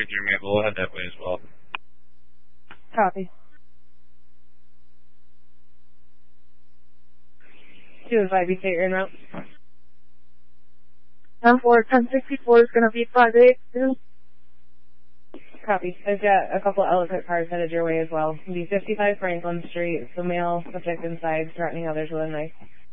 333 Maple. We'll head that way as well. Copy. 2 and 5, you say you're en route. 1064 is going to be 582. Copy. I've got a couple Elephant cars headed your way as well. It'll be 55 Franklin Street, the male subject inside, threatening others with a knife.